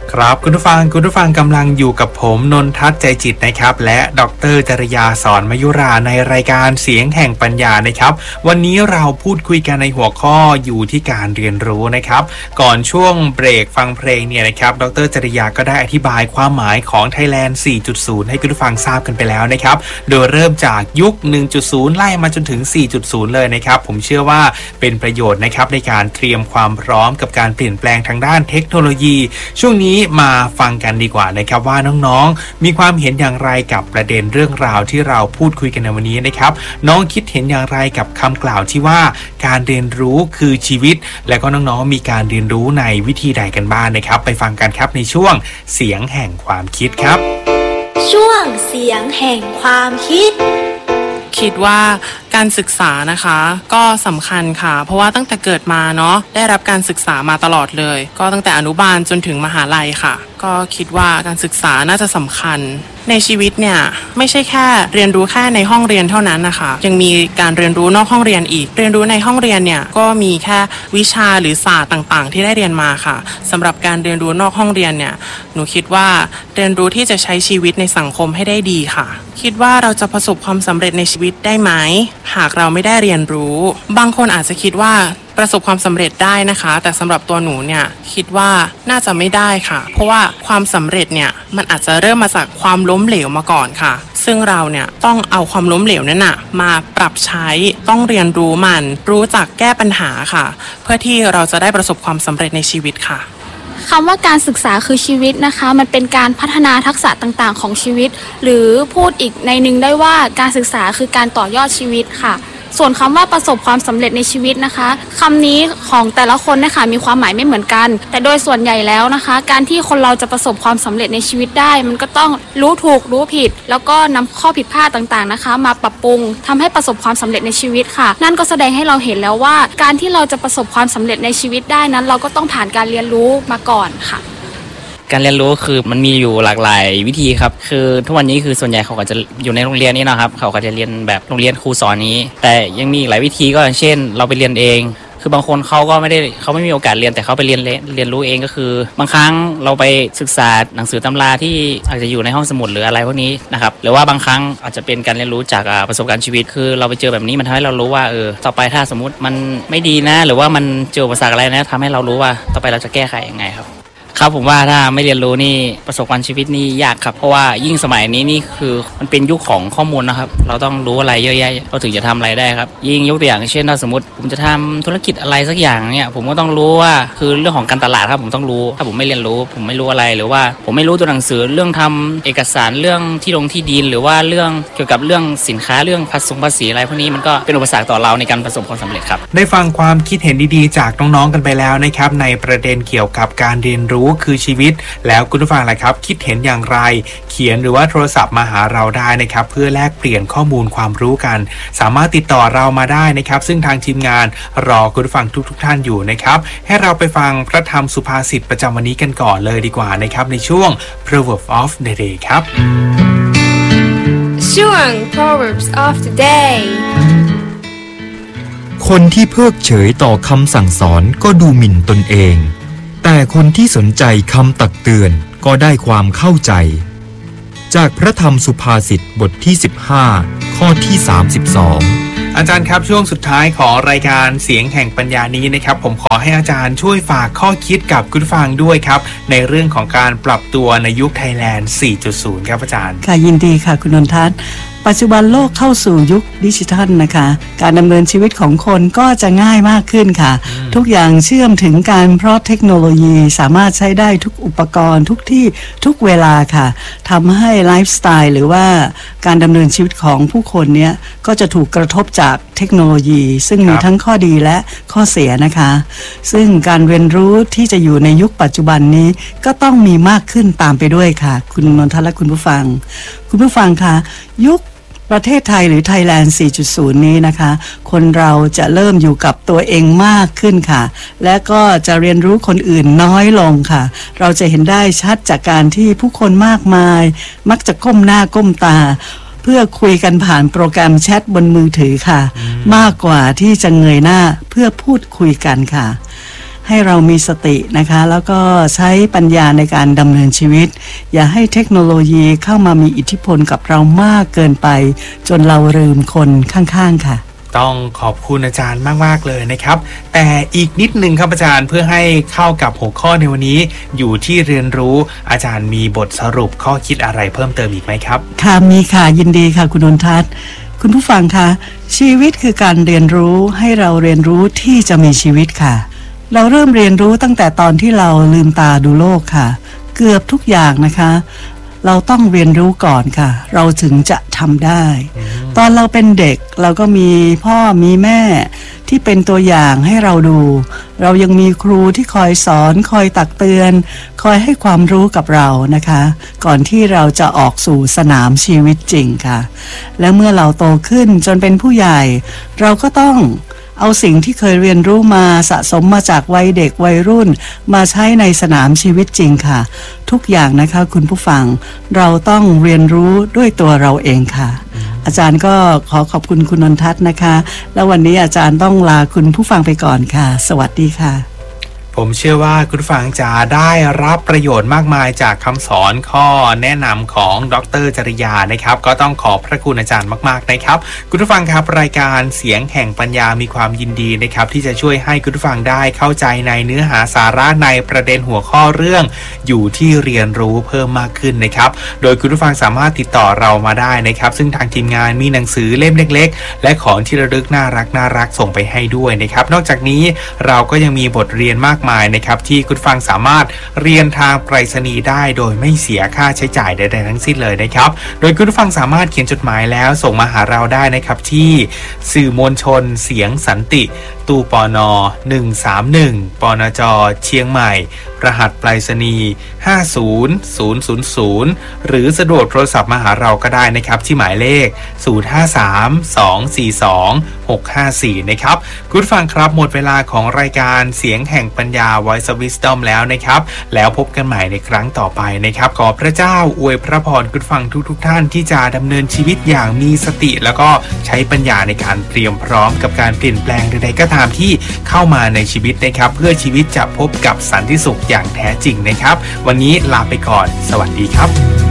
ครับคุณผู้ฟังกำลังอยู่กับผมนนทัศน์ใจจิตนะครับและดร.จริยาสอนมยุราในรายการเสียงแห่งปัญญานะครับวันนี้เราพูดคุยกันในหัวข้ออยู่ที่การเรียนรู้นะครับก่อนช่วงเบรกฟังเพลงเนี่ยนะครับดร.จริยาก็ได้อธิบายความหมายของ Thailand 4.0 ให้คุณผู้ฟังทราบกันไปแล้วนะครับโดยเริ่มจากยุค 1.0 ไล่มาจนถึง 4.0 เลยนะครับผมเชื่อว่าเป็นประโยชน์นะครับในการเตรียมความพร้อมกับการเปลี่ยนแปลงทางด้านเทคโนโลยีช่วงนี้มาฟังกันดีกว่านะครับว่าน้องๆมีความเห็นอย่างไรกับประเด็นเรื่องราวที่เราพูดคุยกันในวันนี้นะครับน้องคิดเห็นอย่างไรกับคำกล่าวที่ว่าการเรียนรู้คือชีวิตและก็น้องๆมีการเรียนรู้ในวิธีใดกันบ้างนะครับไปฟังกันครับในช่วงเสียงแห่งความคิดครับช่วงเสียงแห่งความคิดว่าการศึกษานะคะก็สำคัญค่ะเพราะว่าตั้งแต่เกิดมาเนาะได้รับการศึกษามาตลอดเลยก็ตั้งแต่อนุบาลจนถึงมหาลัยค่ะก็คิดว่าการศึกษาน่าจะสำคัญในชีวิตเนี่ยไม่ใช่แค่เรียนรู้แค่ในห้องเรียนเท่านั้นนะคะยังมีการเรียนรู้นอกห้องเรียนอีกเรียนรู้ในห้องเรียนเนี่ยก็มีแค่วิชาหรือศาสตร์ต่างๆที่ได้เรียนมาค่ะสำหรับการเรียนรู้นอกห้องเรียนเนี่ยหนูคิดว่าเรียนรู้ที่จะใช้ชีวิตในสังคมให้ได้ดีค่ะคิดว่าเราจะประสบความสำเร็จในชีวิตได้ไหมหากเราไม่ได้เรียนรู้บางคนอาจจะคิดว่าประสบความสำเร็จได้นะคะแต่สำหรับตัวหนูเนี่ยคิดว่าน่าจะไม่ได้ค่ะเพราะว่าความสำเร็จเนี่ยมันอาจจะเริ่มมาจากความล้มเหลวมาก่อนค่ะซึ่งเราเนี่ยต้องเอาความล้มเหลวนั้นน่ะมาปรับใช้ต้องเรียนรู้มันรู้จักแก้ปัญหาค่ะเพื่อที่เราจะได้ประสบความสำเร็จในชีวิตค่ะคำว่าการศึกษาคือชีวิตนะคะมันเป็นการพัฒนาทักษะต่างๆของชีวิตหรือพูดอีกในหนึ่งได้ว่าการศึกษาคือการต่อยอดชีวิตค่ะส่วนคำว่าประสบความสำเร็จในชีวิตนะคะคำนี้ของแต่ละคนนะคะมีความหมายไม่เหมือนกันแต่โดยส่วนใหญ่แล้วนะคะการที่คนเราจะประสบความสำเร็จในชีวิตได้มันก็ต้องรู้ถูกรู้ผิดแล้วก็นำข้อผิดพลาดต่างๆนะคะมาปรับปรุงทำให้ประสบความสำเร็จในชีวิตค่ะนั่นก็แสดงให้เราเห็นแล้วว่าการที่เราจะประสบความสำเร็จในชีวิตได้นั้นเราก็ต้องผ่านการเรียนรู้มาก่อนค่ะการเรียนรู้คือมันมีอยู่หลากหลายวิธีครับคือทุกวันนี้คือส่วนใหญ่เขาก็จะอยู่ในโรงเรียนนี้นะครับเขาก็จะเรียนแบบโรงเรียนครูสอนนี้แต่ยังมีหลายวิธีก็เช่นเราไปเรียนเองคือบางคนเขาไม่มีโอกาสเรียนแต่เขาไปเรียนรู้เองก็คือบางครั้งเราไปศึกษาหนังสือตำราที่อาจจะอยู่ในห้องสมุดหรืออะไรพวกนี้นะครับหรือว่าบางครั้งอาจจะเป็นการเรียนรู้จากประสบการณ์ชีวิตคือเราไปเจอแบบนี้มันทำให้เรารู้ว่าต่อไปถ้าสมมติมันไม่ดีนะหรือว่ามันเจออุปสรรคอะไรนะทำให้เรารู้ว่าต่อไปเราจะแก้ไขยังไงครับผมว่าถ้าไม่เรียนรู้นี่ประสบการณ์ชีวิตนี่ยากครับเพราะว่ายิ่งสมัยนี้นี่คือมันเป็นยุคของข้อมูลนะครับเราต้องรู้อะไรเยอะแยะเราถึงจะทำอะไรได้ครับยิ่งยกตัวอย่างเช่นถ้าสมมติผมจะทำธุรกิจอะไรสักอย่างเนี่ยผมก็ต้องรู้ว่าคือเรื่องของการตลาดครับผมต้องรู้ถ้าผมไม่เรียนรู้ผมไม่รู้อะไรหรือว่าผมไม่รู้ตัวหนังสือเรื่องทำเอกสารเรื่องที่ลงที่ดินหรือว่าเรื่องเกี่ยวกับเรื่องสินค้าเรื่องภาษีอะไรพวกนี้มันก็เป็นอุปสรรคต่อเราในการประสบความสำเร็จครับได้ฟังความคิดเห็นดีๆจากน้องๆกันไปแล้วนะครับในประเด็นเกี่ยวกับการเรียนรู้คือชีวิตแล้วคุณผู้ฟังล่ะครับคิดเห็นอย่างไรเขียนหรือว่าโทรศัพท์มาหาเราได้นะครับเพื่อแลกเปลี่ยนข้อมูลความรู้กันสามารถติดต่อเรามาได้นะครับซึ่งทางทีมงานรอคุณผู้ฟังทุกท่านอยู่นะครับให้เราไปฟังพระธรรมสุภาษิตประจำวันนี้กันก่อนเลยดีกว่านะครับในช่วง Proverbs of the Day ครับช่วง Proverbs of the Day คนที่เพิกเฉยต่อคำสั่งสอนก็ดูหมิ่นตนเองแต่คนที่สนใจคำตักเตือนก็ได้ความเข้าใจจากพระธรรมสุภาษิตบทที่15ข้อที่32 อาจารย์ครับช่วงสุดท้ายของรายการเสียงแห่งปัญญานี้นะครับผมขอให้อาจารย์ช่วยฝากข้อคิดกับคุณฟังด้วยครับในเรื่องของการปรับตัวในยุค Thailand 4.0 ครับอาจารย์ค่ะยินดีค่ะคุณนนทัศน์ ปัจจุบันโลกเข้าสู่ยุคดิจิทัลนะคะการดำเนินชีวิตของคนก็จะง่ายมากขึ้นค่ะทุกอย่างเชื่อมถึงกันเพราะเทคโนโลยีสามารถใช้ได้ทุกอุปกรณ์ทุกที่ทุกเวลาค่ะทำให้ไลฟ์สไตล์หรือว่าการดำเนินชีวิตของผู้คนเนี้ยก็จะถูกกระทบจากเทคโนโลยีซึ่งมีทั้งข้อดีและข้อเสียนะคะซึ่งการเรียนรู้ที่จะอยู่ในยุคปัจจุบันนี้ก็ต้องมีมากขึ้นตามไปด้วยค่ะคุณนนทและคุณผู้ฟังค่ะยุคประเทศไทยหรือ Thailand 4.0 นี้นะคะคนเราจะเริ่มอยู่กับตัวเองมากขึ้นค่ะและก็จะเรียนรู้คนอื่นน้อยลงค่ะเราจะเห็นได้ชัดจากการที่ผู้คนมากมายมักจะก้มหน้าก้มตาเพื่อคุยกันผ่านโปรแกรมแชทบนมือถือค่ะมากกว่าที่จะเงยหน้าเพื่อพูดคุยกันค่ะให้เรามีสตินะคะแล้วก็ใช้ปัญญาในการดำเนินชีวิตอย่าให้เทคโนโลยีเข้ามามีอิทธิพลกับเรามากเกินไปจนเราลืมคนข้างๆค่ะต้องขอบคุณอาจารย์มากๆเลยนะครับแต่อีกนิดนึงครับอาจารย์เพื่อให้เข้ากับหัวข้อในวันนี้อยู่ที่เรียนรู้อาจารย์มีบทสรุปข้อคิดอะไรเพิ่มเติมอีกไหมครับค่ะมีค่ะยินดีค่ะคุณนนทัศน์คุณผู้ฟังคะชีวิตคือการเรียนรู้ให้เราเรียนรู้ที่จะมีชีวิตค่ะเราเริ่มเรียนรู้ตั้งแต่ตอนที่เราลืมตาดูโลกค่ะเกือบทุกอย่างนะคะเราต้องเรียนรู้ก่อนค่ะเราถึงจะทำได้ตอนเราเป็นเด็กเราก็มีพ่อมีแม่ที่เป็นตัวอย่างให้เราดูเรายังมีครูที่คอยสอนคอยตักเตือนคอยให้ความรู้กับเรานะคะก่อนที่เราจะออกสู่สนามชีวิตจริงค่ะและเมื่อเราโตขึ้นจนเป็นผู้ใหญ่เราก็ต้องเอาสิ่งที่เคยเรียนรู้มาสะสมมาจากวัยเด็กวัยรุ่นมาใช้ในสนามชีวิตจริงค่ะทุกอย่างนะคะคุณผู้ฟังเราต้องเรียนรู้ด้วยตัวเราเองค่ะอาจารย์ก็ขอบคุณคุณนนทัศน์นะคะแล้ววันนี้อาจารย์ต้องลาคุณผู้ฟังไปก่อนค่ะสวัสดีค่ะผมเชื่อว่าคุณผู้ฟังจะได้รับประโยชน์มากมายจากคำสอนข้อแนะนำของดร.จริยานะครับก็ต้องขอบพระคุณอาจารย์มากๆนะครับคุณผู้ฟังครับรายการเสียงแห่งปัญญามีความยินดีนะครับที่จะช่วยให้คุณผู้ฟังได้เข้าใจในเนื้อหาสาระในประเด็นหัวข้อเรื่องอยู่ที่เรียนรู้เพิ่มมากขึ้นนะครับโดยคุณผู้ฟังสามารถติดต่อเรามาได้นะครับซึ่งทางทีมงานมีหนังสือเล่มเล็กๆและของที่ระลึกน่ารักส่งไปให้ด้วยนะครับนอกจากนี้เราก็ยังมีบทเรียนมากมายนะครับที่คุณฟังสามารถเรียนทางไปรษณีย์ได้โดยไม่เสียค่าใช้จ่ายใดๆทั้งสิ้นเลยนะครับโดยคุณฟังสามารถเขียนจดหมายแล้วส่งมาหาเราได้นะครับที่สื่อมวลชนเสียงสันติตู้ปน131ปนจเชียงใหม่รหัสไปรษณีย์50000หรือสะดวกโทรศัพท์มาหาเราก็ได้นะครับที่หมายเลข0532426654นะครับคุณฟังครับหมดเวลาของรายการเสียงแห่งปัญญา Voice of Wisdom แล้วนะครับแล้วพบกันใหม่ในครั้งต่อไปนะครับขอพระเจ้าอวยพระพรคุณฟังทุกท่านที่จะดำเนินชีวิตอย่างมีสติแล้วก็ใช้ปัญญาในการเตรียมพร้อมกับการเปลี่ยนแปลงใดๆก็ตามที่เข้ามาในชีวิตนะครับเพื่อชีวิตจะพบกับสันติสุขอย่างแท้จริงนะครับวันนี้ลาไปก่อนสวัสดีครับ